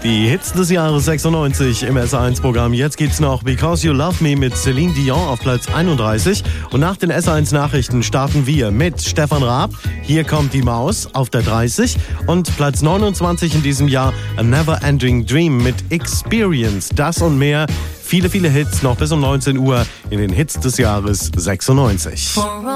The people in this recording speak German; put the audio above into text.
Die Hits des Jahres 96 im SR1-Programm. Jetzt geht's noch Because You Love Me mit Celine Dion auf Platz 31. Und nach den SR1-Nachrichten starten wir mit Stefan Raab. Hier kommt die Maus auf der 30. Und Platz 29 in diesem Jahr A Never Ending Dream mit Experience. Das und mehr. Viele, viele Hits noch bis um 19 Uhr in den Hits des Jahres 96.